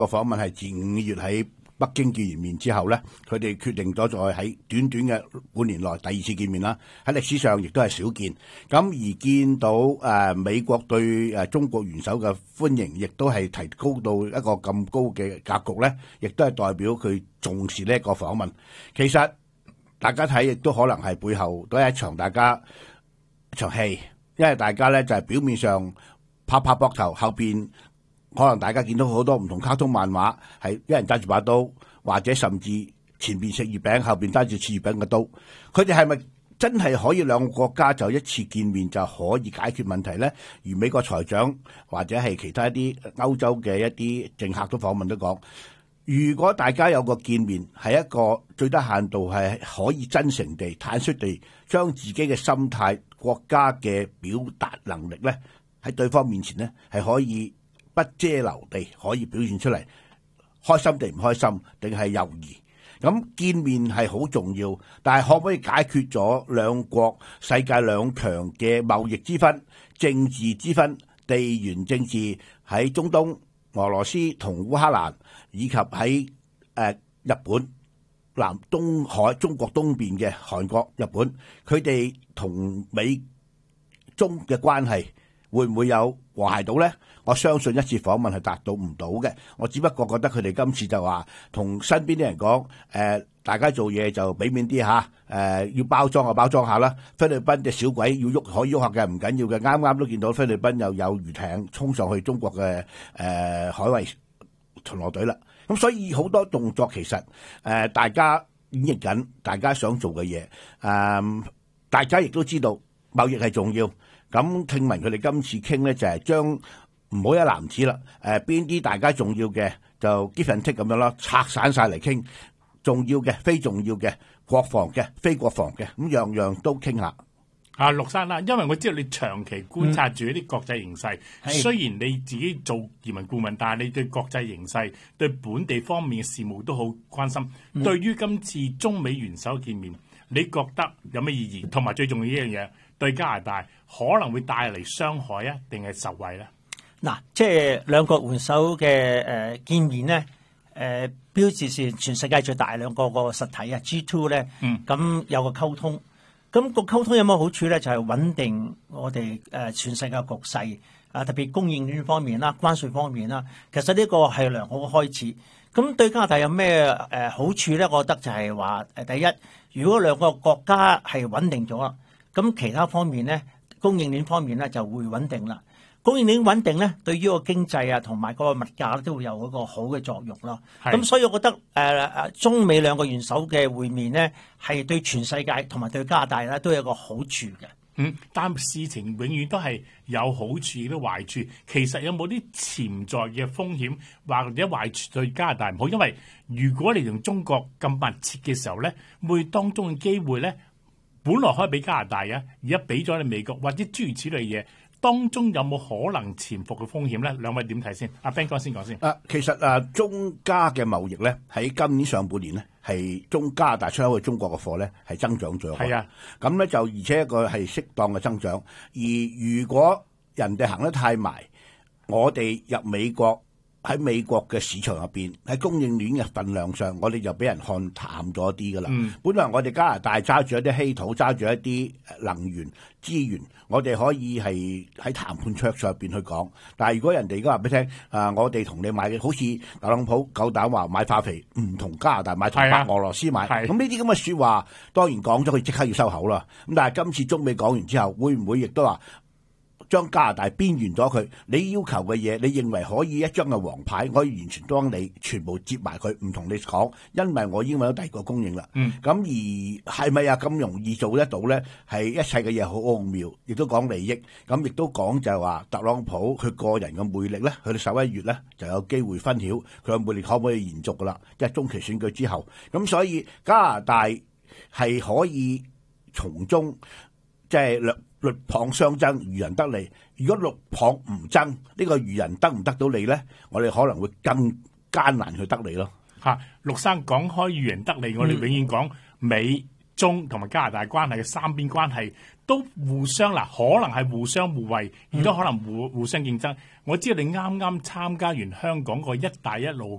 個訪問係自5月喺北京見完面之後咧，佢哋決定咗再喺短短嘅半年內第二次見面啦。喺歷史上亦都係少見。咁而見到美國對中國元首嘅歡迎，亦都係提高到一個咁高嘅格局咧，亦都係代表佢重視呢一個訪問。其實大家睇亦都可能係背後都係一場一場戲，因為大家咧就係表面上拍拍膊頭，後邊可能大家見到好多唔同卡通漫畫，係一人揸住把刀，或者甚至前邊食月餅，後邊揸住切月餅嘅刀。佢哋係咪真係可以兩個國家就一次見面就可以解決問題呢？而美國財長或者係其他一啲歐洲嘅一啲政客都訪問都講，如果大家有個見面，係一個最低限度係可以真誠地、坦率地將自己嘅心態、國家嘅表達能力呢，喺對方面前呢，係可以不遮留地可以表現出嚟，開心定唔開心，定係猶豫。咁見面係好重要，但係可唔可以解決咗兩國世界兩強嘅貿易之分、政治之分、地緣政治喺中東、俄羅斯同烏克蘭，以及喺日本、南東海、中國東邊嘅韓國、日本，佢哋同美中嘅關係會唔會有和諧到呢？我相信一次訪問係達到唔到嘅。我只不過覺得佢哋今次就話同身邊啲人講，大家做嘢就俾面啲嚇，要包裝就包裝下啦。菲律賓隻小鬼要喐可以喐下嘅，唔緊要嘅。啱啱都見到菲律賓又有魚艇衝上去中國嘅海衛巡邏隊啦。咁所以好多動作其實大家演繹緊，大家想做嘅嘢，大家亦都知道貿易係重要。咁聽聞佢哋今次傾咧就係將唔好一籃子啦，邊啲大家重要嘅就 give and take 咁樣啦，拆散晒嚟傾，重要嘅、非重要嘅、國防嘅、非國防嘅，咁樣樣都傾下。 陸生啦，因為我知道你長期觀察住一啲國際形勢，雖然你自己做移民顧問，但係你對國際形勢、對本地方面嘅事務都好關心。對於今次中美元首見面，你覺得有咩意義？同埋最重要一樣嘢，對加拿大可能會帶嚟傷害啊，定係受惠咧？ 嗱，即係兩國元首嘅見面咧，標誌是全世界最大兩個實體啊 G2 咧，咁有個溝通。咁個溝通有乜好處咧？就係穩定我哋全世界局勢啊，特別供應鏈方面啦、關稅方面啦。其實呢個係良好嘅開始。咁對加拿大有咩好處咧？我覺得就係話第一，如果兩個國家係穩定咗啦，咁其他方面咧，供應鏈方面咧就會穩定啦。供應鏈穩定咧，對於個經濟啊同埋嗰個物價都會有一個好嘅作用咯。咁所以我覺得中美兩個元首嘅會面咧，係對全世界同埋對加拿大咧都有一個好處嘅。 但事情永遠都係有好處亦都壞處。其實有冇啲潛在嘅風險或者壞處對加拿大唔好？因為如果你同中國咁密切嘅時候咧，會當中嘅機會咧，本來可以俾加拿大嘅，而家俾咗你美國或者諸如此類嘢。當中有冇可能潛伏嘅風險咧？兩位點睇先？阿 Ben 哥先講先。 其實中加嘅貿易咧，喺今年上半年咧，係中加拿大出口去中國嘅貨咧係增長咗。 係啊， 咁咧就而且一個係適當嘅增長。而如果人哋行得太埋，我哋入美國喺美國嘅市場入邊，喺供應鏈嘅份量上，我哋就俾人看淡咗啲噶啦。本來我哋加拿大揸住一啲稀土，揸住一啲能源資源，我哋可以係喺談判桌上邊去講。但係如果人哋而家話俾你聽，我哋同你買嘅，好似特朗普夠膽話買化肥唔同加拿大買，同白俄羅斯買，咁呢啲咁嘅説話，當然講咗佢即刻要收口啦。咁但係今次中美講完之後，會唔會亦都話將加拿大邊緣咗佢？你要求嘅嘢，你認為可以一張嘅黃牌，可以完全當你全部接埋佢，唔同你講，因為我已經揾到第二個供應啦。咁而係咪咁容易做得到咧？係一切嘅嘢好奧妙，亦都講利益。咁亦都講就係話特朗普佢個人嘅魅力咧，去到11月咧就有機會分曉佢嘅魅力可唔可以延續噶啦？即係中期選舉之後。咁所以加拿大係可以從中即係鷸蚌相爭，漁人得利。如果鷸蚌唔爭，呢個漁人得唔得到利咧？我哋可能會更艱難去得利咯。 陸生講開漁人得利，我哋永遠講美中同埋加拿大關係嘅三邊關係都互相可能係互相互惠，亦都可能互相競爭。我知道你啱啱參加完香港個一帶一路